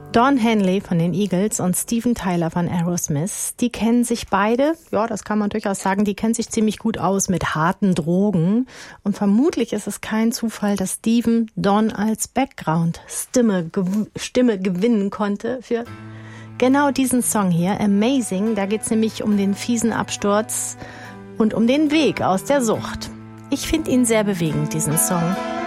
Don Henley von den Eagles und Steven Tyler von Aerosmith, die kennen sich beide, ja, das kann man durchaus sagen, die kennen sich ziemlich gut aus mit harten Drogen. Und vermutlich ist es kein Zufall, dass Steven Don als Background-Stimme gewinnen konnte für genau diesen Song hier, Amazing. Da geht's nämlich um den fiesen Absturz und um den Weg aus der Sucht. Ich finde ihn sehr bewegend, diesen Song.